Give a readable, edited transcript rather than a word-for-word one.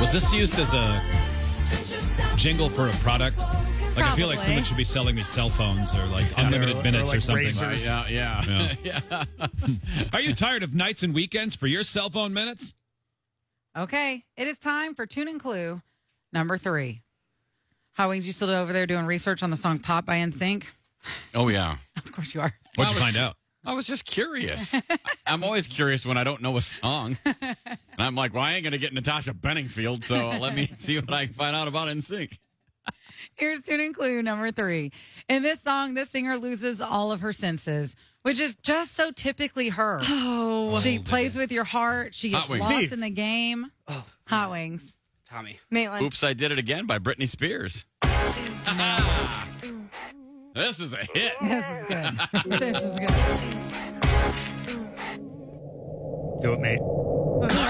Was this used as a jingle for a product? Like, I feel like Probably. someone should be selling me cell phones or like unlimited minutes or, like something. razors. Yeah. Yeah. Are you tired of nights and weekends for your cell phone minutes? Okay, it is time for Tune and Clue number 3. Hot Wings, you still over there doing research on the song Pop by NSYNC? Oh, yeah. Of course you are. What'd you find out? I was just curious. I'm always curious when I don't know a song. And I'm like, well, I ain't going to get Natasha Benningfield, so let me see what I can find out about NSYNC. Here's Tune and Clue number 3. In this song, this singer loses all of her senses, which is just so typically her. Oh, She plays with your heart. She gets Hot Wings. lost Steve. in the game. oh, Hot Wings. Tommy. Maitland. Oops, I Did It Again by Britney Spears. This is a hit. This is good. This is good. Do it, mate.